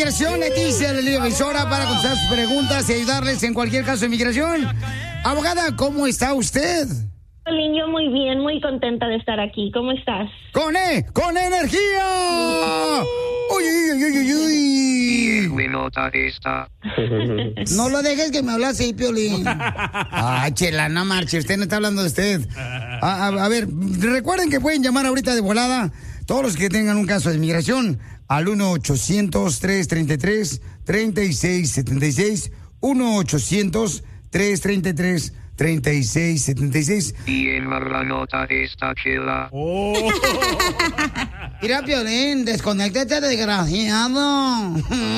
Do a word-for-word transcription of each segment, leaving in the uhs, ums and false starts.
Inmigración, Leticia, la emisora para contestar sus preguntas y ayudarles en cualquier caso de inmigración. Abogada, ¿cómo está usted? Piolín, yo muy bien, muy contenta de estar aquí. ¿Cómo estás? ¡Con E! ¡Con energía! ¡Uy, uy, uy, uy, uy! Buenota esta. No lo dejes que me hable así, Piolín. Ay, chela, no marche, usted no está hablando de usted. A, a, a ver, recuerden que pueden llamar ahorita de volada todos los que tengan un caso de inmigración al uno ochocientos, trescientos treinta y tres, treinta y seis setenta y seis, uno ochocientos, trescientos treinta y tres, treinta y seis setenta y seis. Y en la nota esta chela. Oh. Mira, Piolín, desconéctate, desgraciado.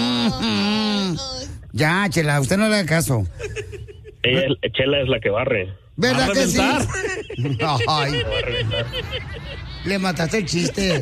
Ya, Chela, usted no le haga caso. Ella, Chela es la que barre. ¿Verdad que sí? Ay. Le mataste el chiste.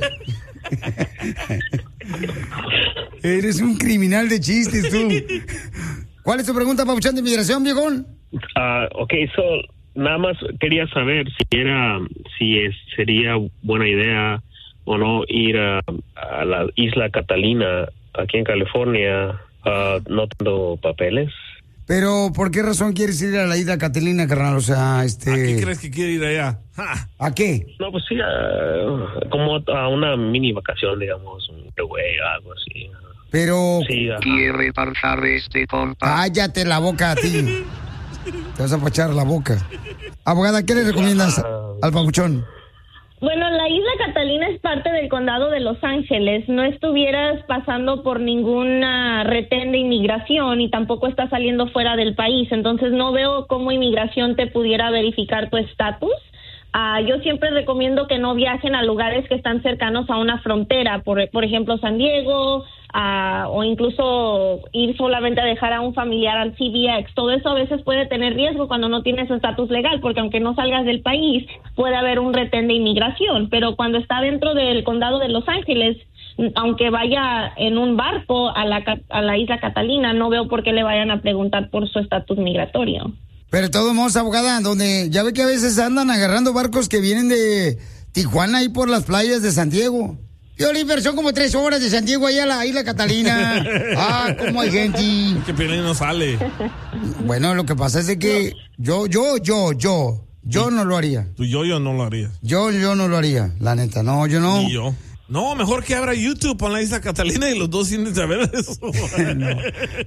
Eres un criminal de chistes, tú. ¿Cuál es tu pregunta, papuchón de inmigración, viejón? Uh, ok, so, nada más quería saber si era, si es, sería buena idea o no ir a, a la isla Catalina, aquí en California, uh, no tengo papeles. Pero, ¿por qué razón quieres ir a la isla Catalina, carnal? O sea, este... ¿A qué crees que quiere ir allá? ¡Ja! ¿A qué? No, pues sí, uh, como a una mini vacación, digamos, un güey, algo así. Pero... Sí, quiere parchar este compa. Cállate la boca a ti. Te vas a pachar la boca. Abogada, ¿qué le recomiendas al papuchón? Bueno, la isla Catalina es parte del condado de Los Ángeles. No estuvieras pasando por ninguna retén de inmigración y tampoco estás saliendo fuera del país. Entonces no veo cómo inmigración te pudiera verificar tu estatus. Uh, yo siempre recomiendo que no viajen a lugares que están cercanos a una frontera, por, por ejemplo, San Diego, uh, o incluso ir solamente a dejar a un familiar al C B X. Todo eso a veces puede tener riesgo cuando no tienes estatus legal, porque aunque no salgas del país, puede haber un retén de inmigración. Pero cuando está dentro del condado de Los Ángeles, aunque vaya en un barco a la, a la isla Catalina, no veo por qué le vayan a preguntar por su estatus migratorio. Pero de todos modos, abogada, donde ya ve que a veces andan agarrando barcos que vienen de Tijuana ahí por las playas de San Diego. Yo le son como tres horas de San Diego allá a la isla Catalina. Ah, cómo hay gente. Que Piolín no sale. Bueno, lo que pasa es de que yo, yo, yo, yo, yo no lo haría. Tú yo, yo no lo haría. Yo, yo no lo haría, la neta, no, yo no. Ni yo. No, mejor que abra YouTube con la isla Catalina y los dos sin saber eso. No. Wow.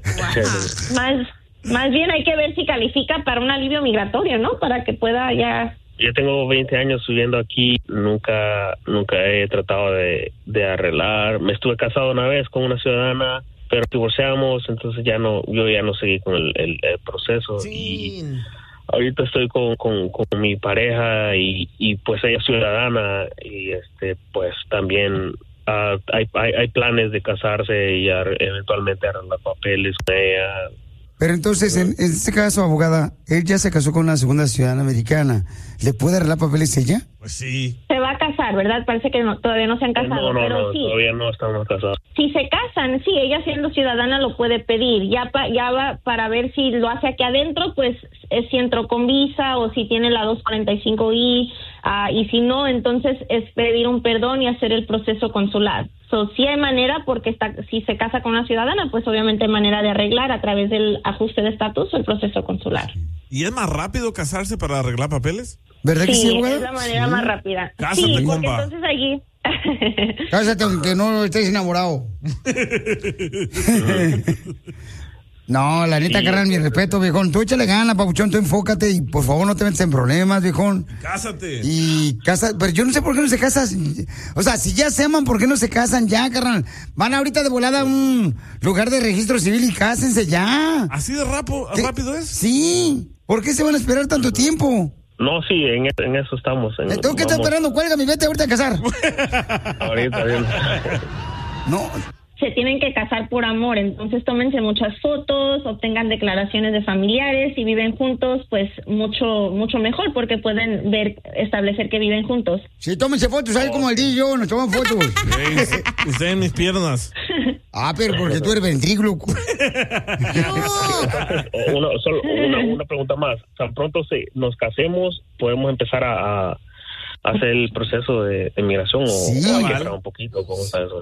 Más... Más bien hay que ver si califica para un alivio migratorio, ¿no? Para que pueda ya... Yo tengo veinte años viviendo aquí, nunca nunca he tratado de, de arreglar. Me estuve casado una vez con una ciudadana, pero divorciamos, entonces ya no, yo ya no seguí con el, el, el proceso. Sí. Y ahorita estoy con, con, con mi pareja y, y pues ella es ciudadana y este pues también uh, hay, hay, hay planes de casarse y ar- eventualmente arreglar papeles con ella. Pero entonces, en, en este caso, abogada, él ya se casó con una segunda ciudadana americana. ¿Le puede arreglar papeles ella? Pues sí. Se va a casar, ¿verdad? Parece que no, todavía no se han casado, no, no, pero no, sí. Todavía no estamos casados. Si se casan, sí, ella siendo ciudadana lo puede pedir. Ya, pa, ya va para ver si lo hace aquí adentro, pues es si entró con visa o si tiene la dos cuarenta y cinco I, uh, y si no, entonces es pedir un perdón y hacer el proceso consular. So, sí hay manera, porque está, si se casa con una ciudadana, pues obviamente hay manera de arreglar a través del ajuste de estatus o el proceso consular. ¿Y es más rápido casarse para arreglar papeles? ¿Verdad sí, que sí, es la manera sí. más rápida. Cásate, sí, porque compa. entonces allí... Cásate aunque no estés enamorado. No, la neta, sí, carnal, mi respeto, viejón. Tú échale ganas, papuchón, tú enfócate y por favor no te metas en problemas, viejón. Cásate. Y casa, pero yo no sé por qué no se casan. O sea, si ya se aman, ¿por qué no se casan ya, carnal? Van ahorita de volada a un lugar de registro civil y cásense ya. ¿Así de rapo, rápido es? Sí. ¿Por qué se van a esperar tanto tiempo? No, sí, en, en eso estamos. En, ¿Tú qué estás esperando? Cuélgame y vete ahorita a casar. Ahorita, bien. No. Se tienen que casar por amor, entonces tómense muchas fotos, obtengan declaraciones de familiares, si viven juntos, pues mucho mucho mejor, porque pueden ver, establecer que viven juntos. Sí, tómense fotos, ahí como el D y yo, nos toman fotos. Hey, usted en mis piernas. Ah, pero porque tú eres ventrículo. Una, solo una, una pregunta más. Tan pronto se, nos casemos, podemos empezar a, a hacer el proceso de, de migración o, sí, o hay que vale. esperar un poquito. ¿Cómo está eso?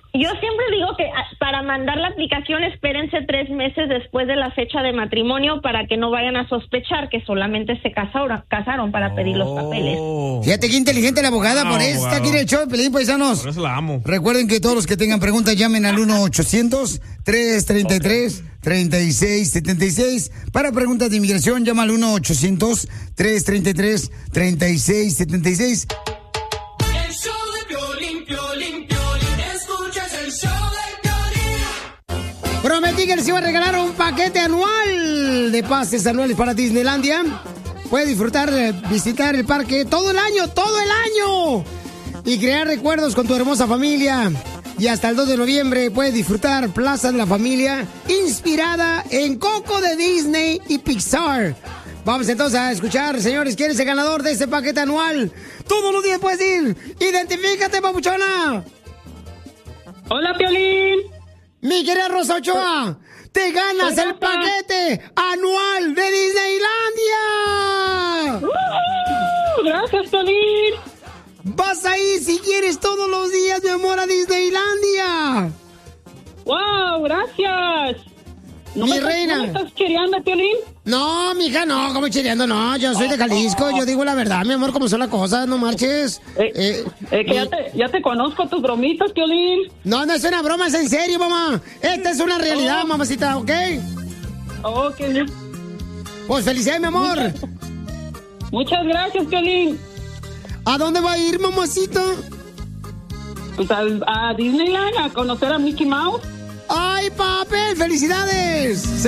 Yo siempre digo que para mandar la aplicación espérense tres meses después de la fecha de matrimonio para que no vayan a sospechar que solamente se casaron, casaron para pedir los papeles. Fíjate qué inteligente la abogada, Ah, por eso está aquí en el show de Pelín, paisanos. Por eso la amo. Recuerden que todos los que tengan preguntas llamen al uno ochocientos, tres treinta y tres, treinta y seis setenta y seis. Para preguntas de inmigración llama al uno ochocientos, tres treinta y tres, treinta y seis setenta y seis. El show de Piolín, Piolín, Piolín, escuchas el show de Piolín. Prometí que les iba a regalar un paquete anual de pases anuales para Disneylandia. Puedes disfrutar, eh, visitar el parque todo el año, todo el año. Y crear recuerdos con tu hermosa familia. Y hasta el dos de noviembre puedes disfrutar Plaza de la Familia, inspirada en Coco de Disney y Pixar. Vamos entonces a escuchar, señores, ¿quién es el ganador de este paquete anual? Todos los días puedes ir. ¡Identifícate, papuchona! Hola, Piolín. Mi querida Rosa Ochoa, te ganas Soy el Rosa. paquete anual de Disneylandia. Uh, gracias, Piolín. Vas a ir si quieres todos los días, mi amor, a Disneylandia. Wow, gracias. ¿No Mi me estás- reina. ¿No me estás queriendo, Piolín? No, mija, no, como chileando, no, yo soy de Jalisco, yo digo la verdad, mi amor, como son las cosas, no marches. Eh, Eh, eh, que mi- ya te, ya te conozco tus bromitas, Piolín. No, no es una broma, es en serio, mamá. Esta es una realidad, Oh. mamacita, ¿ok? Oh, qué bien. Pues felicidades, mi amor. Muchas gracias, Piolín. ¿A dónde va a ir, mamacita? Pues al- a Disneyland a conocer a Mickey Mouse. ¡Ay, papel! ¡Felicidades!